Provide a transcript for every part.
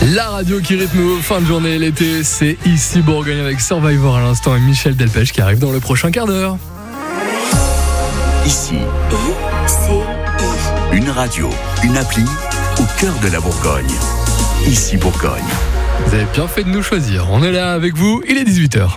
La radio qui rythme nos fins de journée l'été, c'est ici Bourgogne avec Survivor à l'instant et Michel Delpech qui arrive dans le prochain quart d'heure. Ici, une radio, une appli au cœur de la Bourgogne. Ici Bourgogne. Vous avez bien fait de nous choisir. On est là avec vous, il est 18h.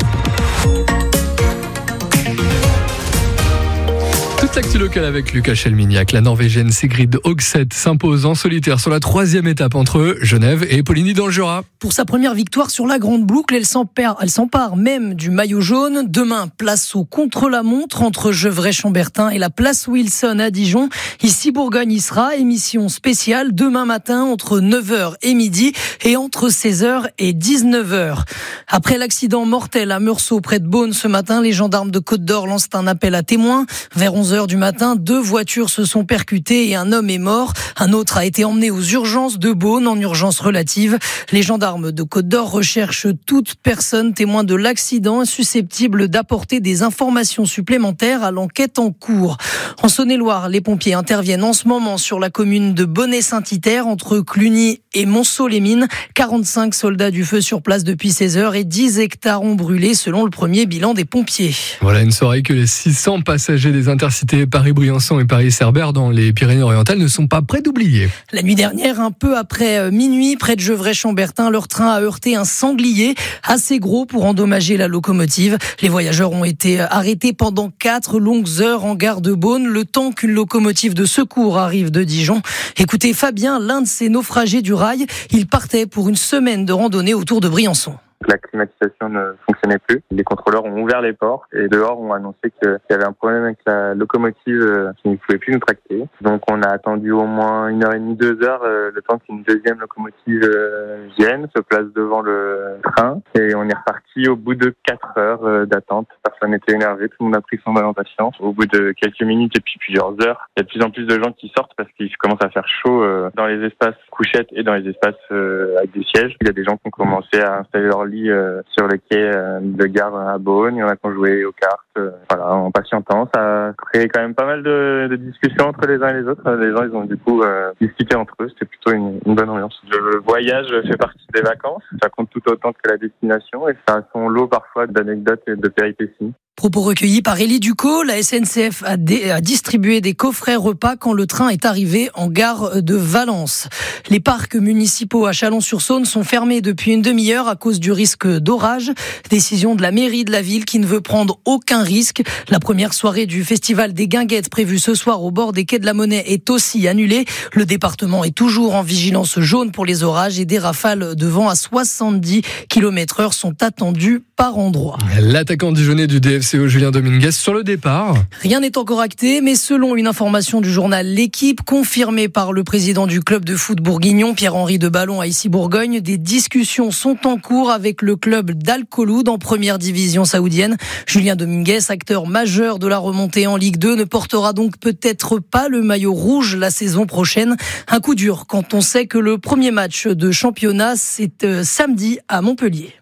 Toute l'actu locale avec Lucas Chelmignac. La Norvégienne Sigrid Høgseth s'impose en solitaire sur la 3e étape entre Genève et Poligny dans le Jura. Pour sa première victoire sur la grande boucle, elle s'empare même du maillot jaune. Demain, place au contre-la-montre entre Gevrey-Chambertin et la place Wilson à Dijon. Ici Bourgogne y sera, émission spéciale demain matin entre 9h et midi et entre 16h et 19h. Après l'accident mortel à Meursault près de Beaune ce matin, les gendarmes de Côte-d'Or lancent un appel à témoins. Vers 11h du matin, 2 voitures se sont percutées et un homme est mort. Un autre a été emmené aux urgences de Beaune en urgence relative. Les gendarmes de Côte-d'Or recherchent toute personne témoin de l'accident susceptible d'apporter des informations supplémentaires à l'enquête en cours. En Saône-et-Loire, les pompiers interviennent en ce moment sur la commune de Bonnet-Saint-Hyter entre Cluny et Monceau-les-Mines. 45 soldats du feu sur place depuis 16 heures et 10 hectares ont brûlé selon le premier bilan des pompiers. Voilà une soirée que les 600 passagers des Intercités Paris-Briançon et Paris-Cerbère dans les Pyrénées-Orientales ne sont pas prêts d'oublier. La nuit dernière, un peu après minuit, près de Gevrey-Chambertin, leur train a heurté un sanglier assez gros pour endommager la locomotive. Les voyageurs ont été arrêtés pendant 4 longues heures en gare de Beaune, le temps qu'une locomotive de secours arrive de Dijon. Écoutez Fabien, l'un de ces naufragés du rail, il partait pour une semaine de randonnée autour de Briançon. La climatisation ne fonctionnait plus. Les contrôleurs ont ouvert les portes et dehors ont annoncé qu'il y avait un problème avec la locomotive qui ne pouvait plus nous tracter. Donc on a attendu au moins 1h30, 2 heures le temps qu'une deuxième locomotive vienne, se place devant le train et on est reparti au bout de 4 heures d'attente. Personne n'était énervé, tout le monde a pris son mal en patience. Au bout de quelques minutes et puis plusieurs heures, il y a de plus en plus de gens qui sortent parce qu'il commence à faire chaud dans les espaces couchettes et dans les espaces avec des sièges. Il y a des gens qui ont commencé à installer leur lit sur le quai de gare à Beaune. Il y en a qui ont joué aux cartes, en patientant. Ça a créé quand même pas mal de discussions entre les uns et les autres. Les gens, ils ont du coup discuté entre eux. C'était plutôt une bonne ambiance. Le voyage fait partie des vacances. Ça compte tout autant que la destination et ça a son lot parfois d'anecdotes et de péripéties. Propos recueillis par Élie Ducot, la SNCF a distribué des coffrets repas quand le train est arrivé en gare de Valence. Les parcs municipaux à Chalon-sur-Saône sont fermés depuis une demi-heure à cause du risque d'orage. Décision de la mairie de la ville qui ne veut prendre aucun risque. La première soirée du festival des Guinguettes prévue ce soir au bord des quais de la Monnaie est aussi annulée. Le département est toujours en vigilance jaune pour les orages et des rafales de vent à 70 km/h sont attendues par endroit. L'attaquant dijonnais du DFCO Julien Dominguez sur le départ. Rien n'est encore acté, mais selon une information du journal L'Équipe, confirmée par le président du club de foot bourguignon, Pierre-Henri de Ballon à Issy-Bourgogne, des discussions sont en cours avec le club d'Al-Kholoud en première division saoudienne. Julien Dominguez, acteur majeur de la remontée en Ligue 2, ne portera donc peut-être pas le maillot rouge la saison prochaine. Un coup dur quand on sait que le premier match de championnat, c'est samedi à Montpellier.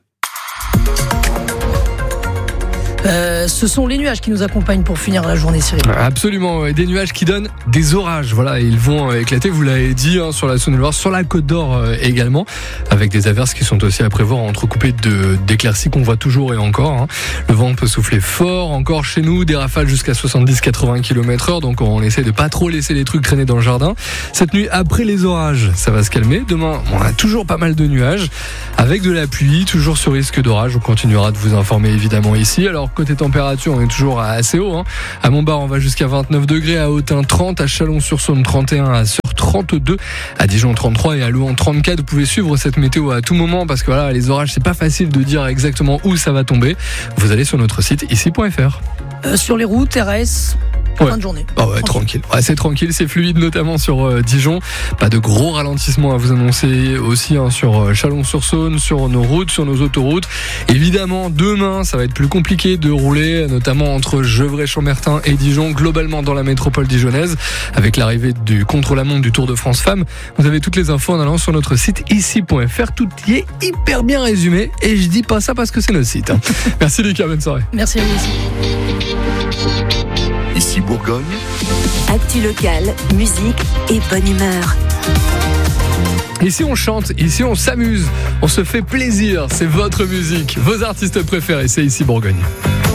Ce sont les nuages qui nous accompagnent pour finir la journée, Cyril. Absolument, des nuages qui donnent des orages. Voilà, ils vont éclater, vous l'avez dit, sur la Saône-et-Loire, sur la Côte d'Or également, avec des averses qui sont aussi à prévoir entrecoupées d'éclaircies qu'on voit toujours et encore. Le vent peut souffler fort, encore chez nous, des rafales jusqu'à 70-80 km/h, donc on essaie de pas trop laisser les trucs traîner dans le jardin. Cette nuit, après les orages, ça va se calmer. Demain, on a toujours pas mal de nuages, avec de la pluie, toujours ce risque d'orage. On continuera de vous informer évidemment ici. Alors, côté température, on est toujours assez haut. À Montbard, on va jusqu'à 29 degrés, à Autun 30, à Chalon-sur-Saône 31, à Sœur 32, à Dijon 33 et à Louhans 34. Vous pouvez suivre cette météo à tout moment parce que voilà, les orages, c'est pas facile de dire exactement où ça va tomber. Vous allez sur notre site ici.fr. Sur les routes, RS, fin de journée. Tranquille. C'est tranquille, c'est fluide, notamment sur Dijon. Pas de gros ralentissement à vous annoncer aussi sur Chalon-sur-Saône, sur nos routes, sur nos autoroutes. Évidemment, demain, ça va être plus compliqué de rouler, notamment entre Gevrey-Chambertin et Dijon, globalement dans la métropole dijonnaise, avec l'arrivée du contre-la-montre du Tour de France Femmes. Vous avez toutes les infos en allant sur notre site ici.fr. Tout y est hyper bien résumé et je dis pas ça parce que c'est notre site. Merci Lucas, bonne soirée. Merci à vous aussi. Ici Bourgogne. Actu locale, musique et bonne humeur. Ici on chante, ici on s'amuse, on se fait plaisir, c'est votre musique, vos artistes préférés, c'est ici Bourgogne.